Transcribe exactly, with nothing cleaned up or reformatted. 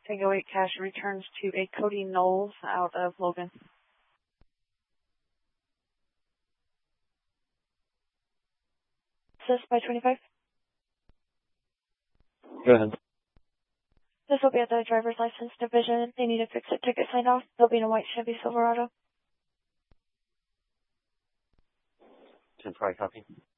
Tango eight cash returns to a Cody Knowles out of Logan. Assist by twenty-five. Go ahead. This will be at the driver's license division. They need a fix-it ticket signed off. They'll be in a white Chevy Silverado. ten five, copy.